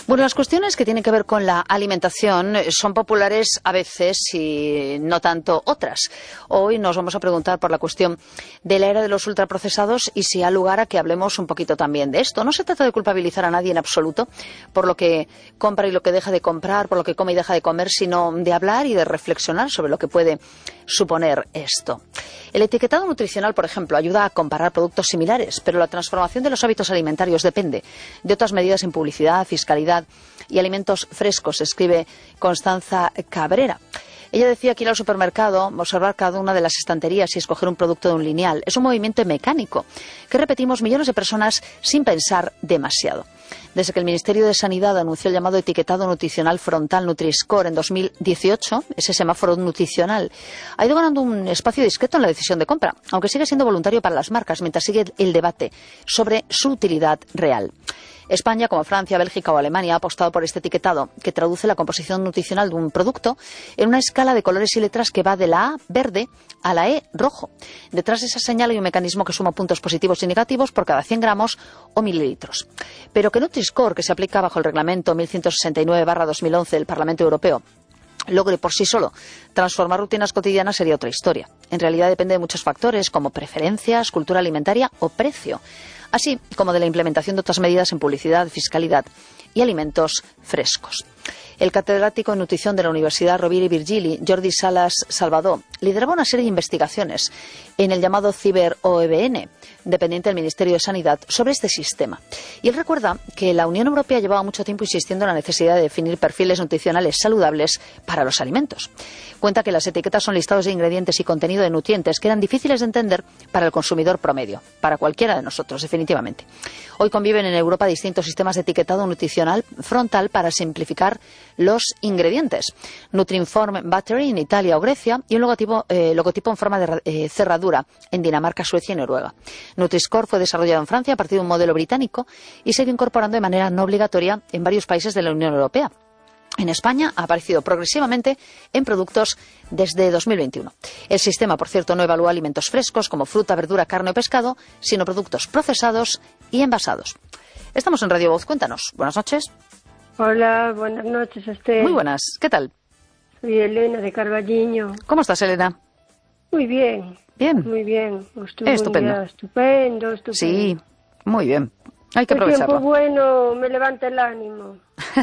Bueno, las cuestiones que tienen que ver con la alimentación son populares a veces y no tanto otras. Hoy nos vamos a preguntar por la cuestión de la era de los ultraprocesados y si ha lugar a que hablemos un poquito también de esto. No se trata de culpabilizar a nadie en absoluto por lo que compra y lo que deja de comprar, por lo que come y deja de comer, sino de hablar y de reflexionar sobre lo que puede suponer esto. El etiquetado nutricional, por ejemplo, ayuda a comparar productos similares, pero la transformación de los hábitos alimentarios depende de otras medidas en publicidad, fiscalidad y alimentos frescos, escribe Constanza Cabrera. Ella decía que ir al supermercado, observar cada una de las estanterías y escoger un producto de un lineal es un movimiento mecánico que repetimos millones de personas sin pensar demasiado. Desde que el Ministerio de Sanidad anunció el llamado etiquetado nutricional frontal Nutri-Score en 2018, ese semáforo nutricional ha ido ganando un espacio discreto en la decisión de compra, aunque sigue siendo voluntario para las marcas mientras sigue el debate sobre su utilidad real. España, como Francia, Bélgica o Alemania, ha apostado por este etiquetado, que traduce la composición nutricional de un producto en una escala de colores y letras que va de la A, verde, a la E, rojo. Detrás de esa señal hay un mecanismo que suma puntos positivos y negativos por cada 100 gramos o mililitros. Pero que Nutri-Score, que se aplica bajo el reglamento 1169/2011 del Parlamento Europeo, logre por sí solo transformar rutinas cotidianas sería otra historia. En realidad depende de muchos factores como preferencias, cultura alimentaria o precio, así como de la implementación de otras medidas en publicidad, fiscalidad y alimentos frescos. El catedrático en nutrición de la Universidad Rovira i Virgili, Jordi Salas Salvador, lideraba una serie de investigaciones en el llamado Ciber-OEBN, dependiente del Ministerio de Sanidad, sobre este sistema. Y él recuerda que la Unión Europea llevaba mucho tiempo insistiendo en la necesidad de definir perfiles nutricionales saludables para los alimentos. Cuenta que las etiquetas son listados de ingredientes y contenido de nutrientes que eran difíciles de entender para el consumidor promedio, para cualquiera de nosotros, definitivamente. Hoy conviven en Europa distintos sistemas de etiquetado nutricional frontal para simplificar los ingredientes. Nutrinform Battery en Italia o Grecia y un logotipo en forma de cerradura en Dinamarca, Suecia y Noruega. Nutri-Score fue desarrollado en Francia a partir de un modelo británico y se ha ido incorporando de manera no obligatoria en varios países de la Unión Europea. En España ha aparecido progresivamente en productos desde 2021. El sistema, por cierto, no evalúa alimentos frescos como fruta, verdura, carne o pescado, sino productos procesados y envasados. Estamos en Radio Voz. Cuéntanos. Buenas noches. Hola, buenas noches, Esther. Muy buenas. ¿Qué tal? Soy Elena de Carballiño. ¿Cómo estás, Elena? Muy bien. Bien. Muy bien. Estupendo. Un día estupendo. Sí, muy bien. Hay que El aprovecharlo. tiempo bueno me levanta el ánimo.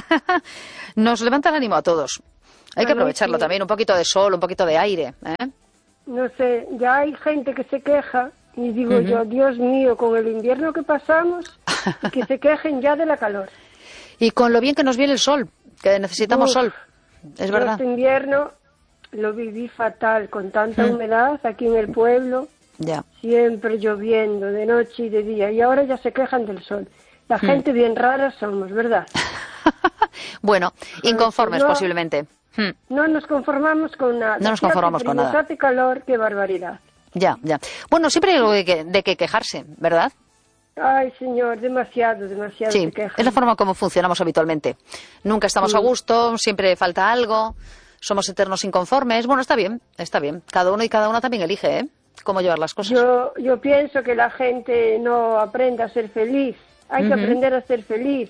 Nos levanta el ánimo a todos. Hay que aprovecharlo también. Un poquito de sol, un poquito de aire. No sé, ya hay gente que se queja y digo yo, Dios mío, con el invierno que pasamos, y que se quejen ya de la calor. Y con lo bien que nos viene el sol, que necesitamos sol. Es verdad. Este invierno lo viví fatal, con tanta humedad aquí en el pueblo. Ya. Siempre lloviendo, de noche y de día. Y ahora ya se quejan del sol. La gente bien rara somos, ¿verdad? Bueno, inconformes no, posiblemente. No nos conformamos con nada. No nos conformamos con nada. Nos hace calor, qué barbaridad. Ya, ya. Bueno, siempre hay algo de que quejarse, ¿verdad? Ay, señor, demasiado Sí, se quejan. es la forma como funcionamos habitualmente. Nunca estamos a gusto, siempre falta algo, somos eternos inconformes. Bueno, está bien, está bien. Cada uno y cada una también elige, cómo llevar las cosas. Yo pienso que la gente no aprende a ser feliz. Hay que aprender a ser feliz.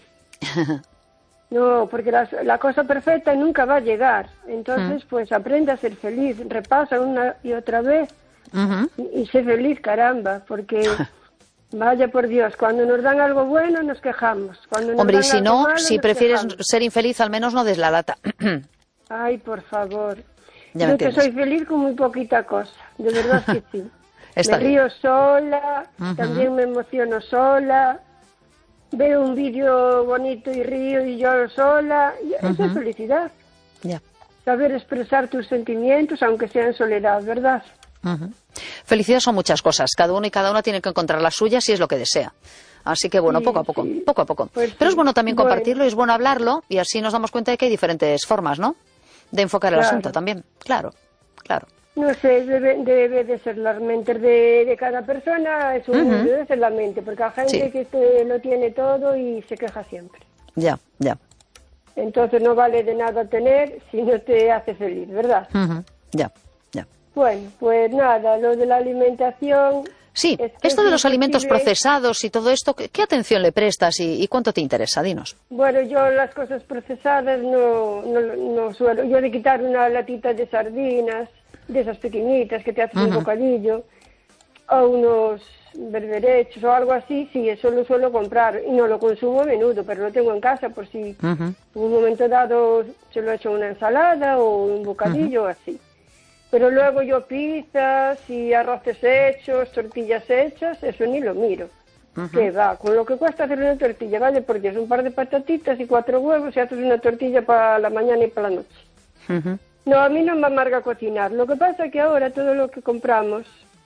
No, porque la cosa perfecta nunca va a llegar. Entonces, pues aprende a ser feliz. Repasa una y otra vez y sé feliz, caramba, porque... Vaya por Dios, cuando nos dan algo bueno nos quejamos. Hombre, y si no, si prefieres ser infeliz, al menos no des la lata. Ay, por favor. Ya Yo que soy feliz con muy poquita cosa, de verdad que sí. Está me río sola, también me emociono sola, veo un vídeo bonito y río y lloro sola. Y eso es felicidad. Ya. Saber expresar tus sentimientos, aunque sea en soledad, ¿verdad? Felicidad son muchas cosas. Cada uno y cada una tiene que encontrar la suya si es lo que desea. Así que bueno, Sí, poco a poco, sí. poco a poco. Pues Pero sí. es bueno también compartirlo Bueno. y es bueno hablarlo y así nos damos cuenta de que hay diferentes formas, ¿no? De enfocar el asunto también. Claro, claro. No sé, debe de ser las mentes de cada persona, es un mundo, debe ser la mente, porque hay gente que lo tiene todo y se queja siempre. Ya, ya. Entonces no vale de nada tener si no te hace feliz, ¿verdad? Ya, ya. Bueno, pues nada, lo de la alimentación Sí, Es que esto es de los alimentos imposible. procesados y todo esto, ¿qué atención le prestas y cuánto te interesa? Dinos. Bueno, yo las cosas procesadas no suelo. Yo de quitar una latita de sardinas, de esas pequeñitas que te haces un bocadillo, o unos berberechos o algo así, sí, eso lo suelo comprar. Y no lo consumo a menudo, pero lo tengo en casa por si en un momento dado se lo he hecho una ensalada o un bocadillo así. Pero luego yo pizzas y arroces hechos, tortillas hechas, eso ni lo miro. Que va, con lo que cuesta hacer una tortilla, vale, porque es un par de patatitas y 4 huevos y haces una tortilla para la mañana y para la noche. No, a mí no me amarga cocinar. Lo que pasa es que ahora todo lo que compramos,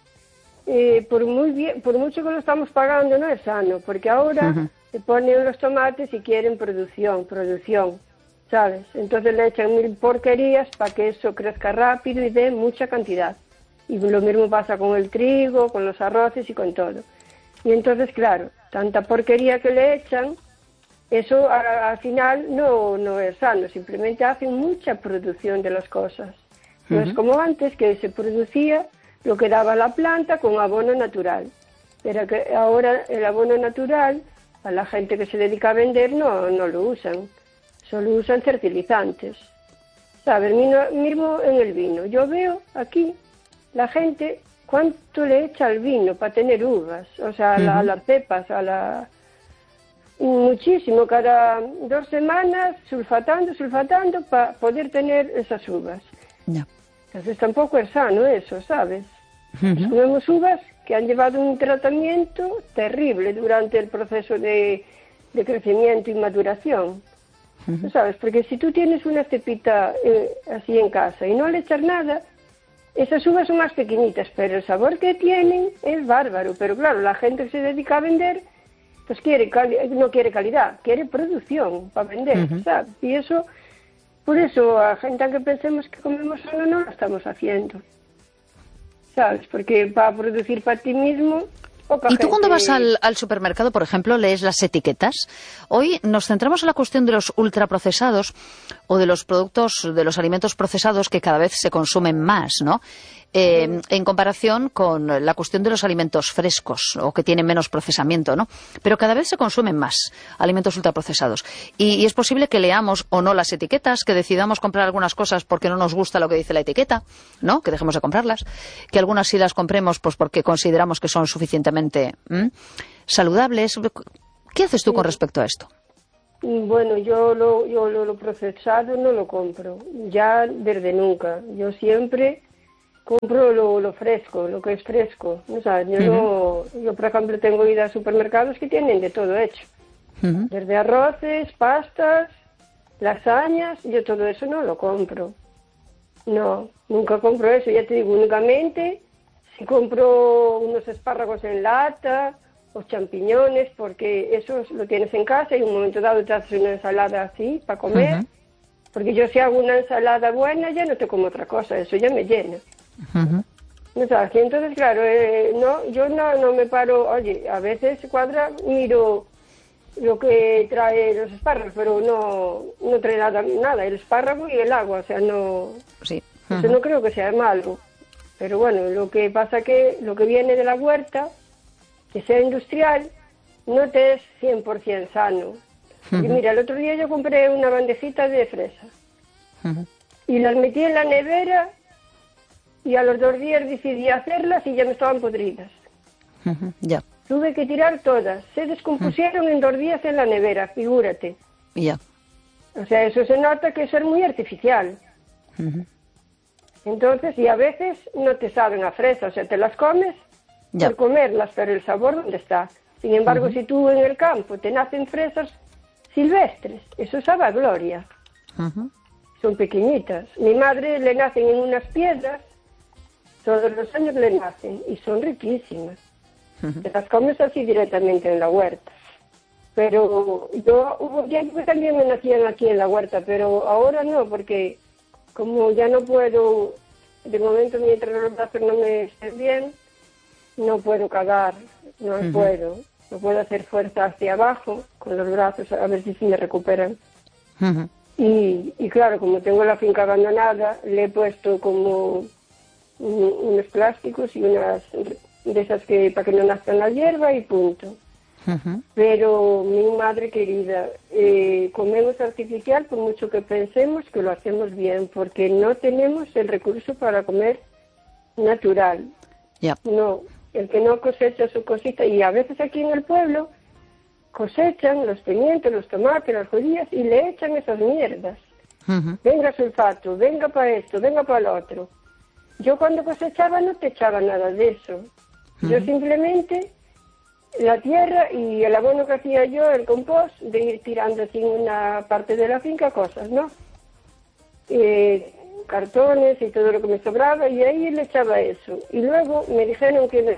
por mucho que lo estamos pagando, no es sano, porque ahora se ponen los tomates y quieren producción, ¿sabes? Entonces le echan 1000 porquerías para que eso crezca rápido y dé mucha cantidad. Y lo mismo pasa con el trigo, con los arroces y con todo. Y entonces, claro, tanta porquería que le echan, eso al final no es sano, simplemente hacen mucha producción de las cosas. No es como antes, que se producía lo que daba la planta con abono natural. Pero que ahora el abono natural, a la gente que se dedica a vender, no lo usan. Solo usan fertilizantes. ¿Sabes? Mismo en el vino. Yo veo aquí la gente cuánto le echa al vino para tener uvas, o sea, a las cepas, muchísimo, cada 2 semanas sulfatando para poder tener esas uvas. No. Entonces tampoco es sano eso, ¿sabes? Comemos uvas que han llevado un tratamiento terrible durante el proceso de crecimiento y maduración. ¿Sabes? Porque si tú tienes una cepita así en casa y no le echas nada, esas uvas son más pequeñitas, pero el sabor que tienen es bárbaro. Pero claro, la gente que se dedica a vender, pues no quiere calidad, quiere producción para vender, ¿sabes? Y eso, por eso, a gente que pensemos que comemos sano no lo estamos haciendo, ¿sabes? Porque para producir para ti mismo... ¿Y tú cuando vas al supermercado, por ejemplo, lees las etiquetas? Hoy nos centramos en la cuestión de los ultraprocesados o de los productos, de los alimentos procesados que cada vez se consumen más, ¿no? En comparación con la cuestión de los alimentos frescos o que tienen menos procesamiento, ¿no? Pero cada vez se consumen más alimentos ultraprocesados. Y es posible que leamos o no las etiquetas, que decidamos comprar algunas cosas porque no nos gusta lo que dice la etiqueta, ¿no? Que dejemos de comprarlas. Que algunas sí las compremos pues porque consideramos que son suficientemente saludables. ¿Qué haces tú con respecto a esto? Bueno, yo lo procesado no lo compro, ya desde nunca. Yo siempre compro lo fresco, lo que es fresco. O sea, yo por ejemplo, tengo ido a supermercados que tienen de todo hecho. Desde arroces, pastas, lasañas, yo todo eso no lo compro. No, nunca compro eso, ya te digo, únicamente si compro unos espárragos en lata o champiñones, porque eso lo tienes en casa y en un momento dado te haces una ensalada así para comer, porque yo si hago una ensalada buena ya no te como otra cosa, eso ya me llena. ¿No sabes? Y entonces, claro, yo no me paro, oye, a veces miro lo que trae los espárragos, pero no trae nada, el espárrago y el agua, o sea, no... Sí. Eso no creo que sea malo. Pero bueno, lo que pasa que lo que viene de la huerta, que sea industrial, no te es 100% sano. Y mira, el otro día yo compré una bandejita de fresa y las metí en la nevera y a los 2 días decidí hacerlas y ya me estaban podridas. Ya. Tuve que tirar todas. Se descompusieron en 2 días en la nevera, figúrate. Ya. O sea, eso se nota que eso es muy artificial. Entonces, y a veces no te saben a fresa, o sea, te las comes por comerlas, pero el sabor ¿dónde está? Sin embargo, si tú en el campo te nacen fresas silvestres, eso sabe a gloria. Son pequeñitas. Mi madre le nacen en unas piedras, todos los años le nacen, y son riquísimas. Te las comes así directamente en la huerta. Pero hubo un tiempo que también me nacían aquí en la huerta, pero ahora no, porque como ya no puedo, de momento mientras los brazos no me estén bien, no puedo cavar, no puedo hacer fuerza hacia abajo con los brazos, a ver si me recuperan. Y claro, como tengo la finca abandonada, le he puesto como unos plásticos y unas de esas que para que no nazcan la hierba y punto. Pero mi madre querida, comemos artificial por mucho que pensemos que lo hacemos bien, porque no tenemos el recurso para comer natural. No, el que no cosecha su cosita, y a veces aquí en el pueblo cosechan los pimientos, los tomates, las judías y le echan esas mierdas. Venga sulfato, venga para esto, venga para lo otro. Yo cuando cosechaba no te echaba nada de eso. Yo simplemente la tierra y el abono que hacía yo, el compost, de ir tirando así en una parte de la finca cosas, ¿no? Cartones y todo lo que me sobraba, y ahí le echaba eso. Y luego me dijeron que...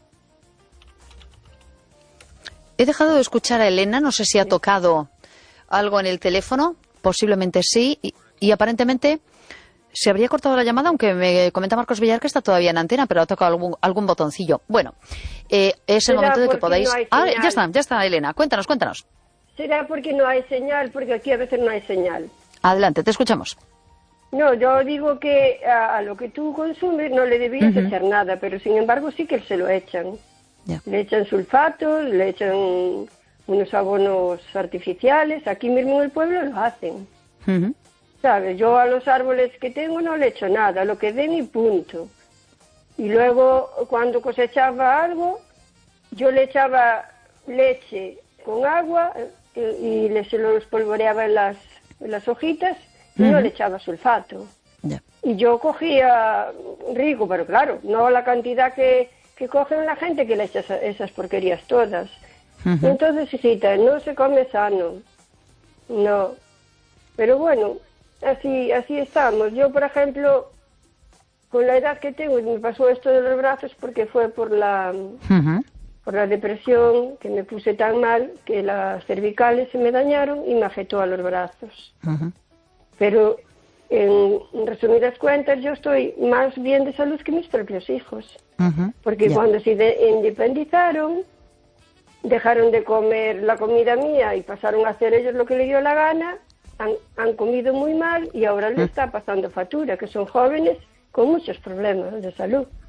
He dejado de escuchar a Elena, no sé si ha tocado algo en el teléfono, posiblemente sí, y aparentemente se habría cortado la llamada, aunque me comenta Marcos Villar que está todavía en antena, pero ha tocado algún botoncillo. Bueno, es el momento de que podáis... Ya está, Elena, cuéntanos. Será porque no hay señal, porque aquí a veces no hay señal. Adelante, te escuchamos. No, yo digo que a lo que tú consumes no le debías echar nada, pero sin embargo sí que se lo echan. Le echan sulfatos, le echan unos abonos artificiales. Aquí mismo en el pueblo lo hacen. ¿Sabes? Yo a los árboles que tengo no le echo nada, lo que den y punto. Y luego cuando cosechaba algo, yo le echaba leche con agua y se lo espolvoreaba en las hojitas y no le echaba sulfato. Y yo cogía rico, pero claro, no la cantidad que cogen la gente que le echa esas porquerías todas. Entonces, hijita, no se come sano. No. Pero bueno, así estamos. Yo, por ejemplo, con la edad que tengo, me pasó esto de los brazos porque fue por la depresión, que me puse tan mal que las cervicales se me dañaron y me afectó a los brazos. Pero, en resumidas cuentas, yo estoy más bien de salud que mis propios hijos. Porque cuando se independizaron, dejaron de comer la comida mía y pasaron a hacer ellos lo que les dio la gana, han comido muy mal y ahora les está pasando factura, que son jóvenes con muchos problemas de salud.